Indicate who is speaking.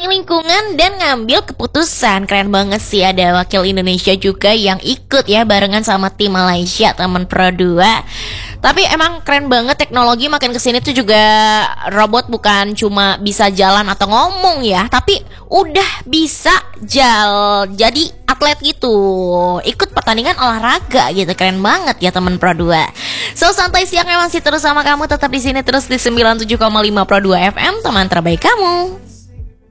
Speaker 1: lingkungan dan ngambil keputusan. Keren banget sih, ada wakil Indonesia juga yang ikut ya barengan sama tim Malaysia, teman Pro 2. Tapi emang keren banget, teknologi makin kesini tuh juga robot bukan cuma bisa jalan atau ngomong ya, tapi udah bisa jadi atlet gitu, ikut pertandingan olahraga gitu. Keren banget ya teman Pro 2. So, santai siang masih terus sama kamu, tetap di sini terus di 97,5 Pro 2 FM, teman terbaik kamu.